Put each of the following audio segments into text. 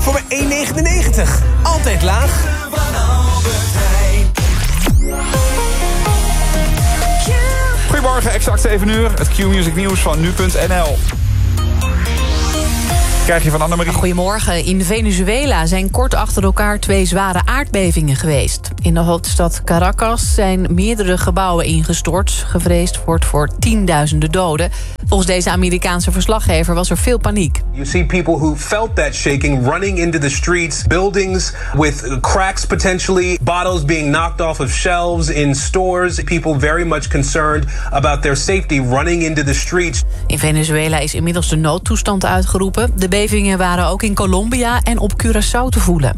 voor maar €1,99. Altijd laag. Goedemorgen, exact 7 uur. Het Q-Music nieuws van nu.nl. Krijg je van Annemarie. Goedemorgen. In Venezuela zijn kort achter elkaar 2 zware aardbevingen geweest. In de hoofdstad Caracas zijn meerdere gebouwen ingestort. Gevreesd wordt voor tienduizenden doden. Volgens deze Amerikaanse verslaggever was er veel paniek. You see people who felt that shaking running into the streets, buildings with cracks potentially, bottles being knocked off of shelves in stores. People very much concerned about their safety running into the streets. In Venezuela is inmiddels de noodtoestand uitgeroepen. De bevingen waren ook in Colombia en op Curaçao te voelen.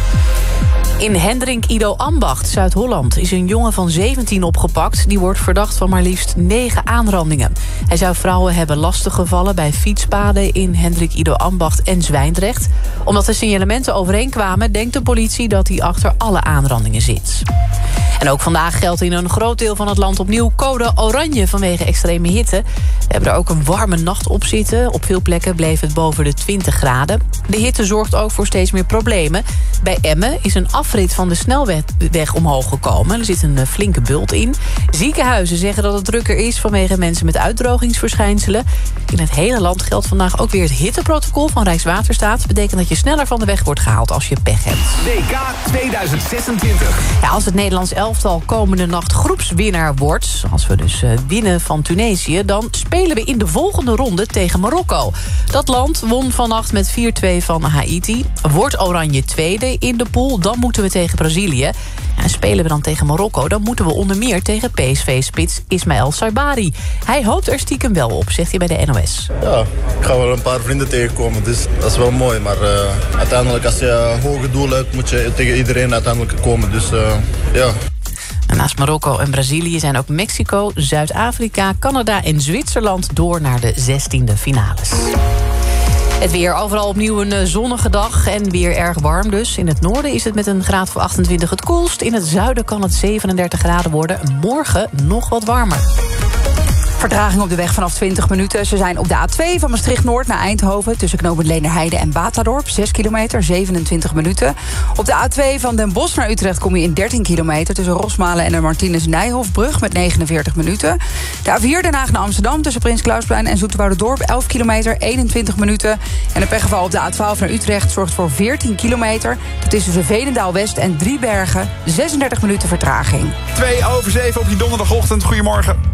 In Hendrik Ido Ambacht, Zuid-Holland, is een jongen van 17 opgepakt. Die wordt verdacht van maar liefst 9 aanrandingen. Hij zou vrouwen hebben lastiggevallen bij fietspaden in Hendrik Ido Ambacht en Zwijndrecht. Omdat de signalementen overeenkwamen, denkt de politie dat hij achter alle aanrandingen zit. En ook vandaag geldt in een groot deel van het land opnieuw code oranje vanwege extreme hitte. We hebben er ook een warme nacht op zitten. Op veel plekken bleef het boven de 20 graden. De hitte zorgt ook voor steeds meer problemen. Bij Emmen is een afrit van de snelweg omhoog gekomen. Er zit een flinke bult in. Ziekenhuizen zeggen dat het drukker is vanwege mensen met uitdrogingsverschijnselen. In het hele land geldt vandaag ook weer het hitteprotocol van Rijkswaterstaat. Betekent dat je sneller van de weg wordt gehaald als je pech hebt. WK 2026. Ja, als het Nederlands elftal komende nacht groepswinnaar wordt, als we dus winnen van Tunesië, dan spelen we in de volgende ronde tegen Marokko. Dat land won vannacht met 4-2 van Haiti. Wordt Oranje tweede in de pool, dan moeten we tegen Brazilië. En spelen we dan tegen Marokko, dan moeten we onder meer tegen PSV-spits Ismaël Saibari. Hij hoopt er stiekem wel op, zegt hij bij de NOS. Ja, ik ga wel een paar vrienden tegenkomen, dus dat is wel mooi. Maar uiteindelijk, als je hoge doel hebt, moet je tegen iedereen uiteindelijk komen. Dus ja. En naast Marokko en Brazilië zijn ook Mexico, Zuid-Afrika, Canada en Zwitserland door naar de 16e finales. Het weer, overal opnieuw een zonnige dag en weer erg warm dus. In het noorden is het met een graad voor 28 het koelst. In het zuiden kan het 37 graden worden. Morgen nog wat warmer. Vertraging op de weg vanaf 20 minuten. Ze zijn op de A2 van Maastricht-Noord naar Eindhoven, tussen knooppunt Leenderheide en Batadorp. 6 kilometer, 27 minuten. Op de A2 van Den Bosch naar Utrecht kom je in 13 kilometer... tussen Rosmalen en de Martinus-Nijhoffbrug met 49 minuten. De A4 Den Haag naar Amsterdam tussen Prins Klausplein en Zoeterwouderdorp... 11 kilometer, 21 minuten. En een pechgeval op de A12 naar Utrecht zorgt voor 14 kilometer. Dat is tussen Veenendaal-West en Driebergen. 36 minuten vertraging. 2 over 7 op je donderdagochtend. Goedemorgen.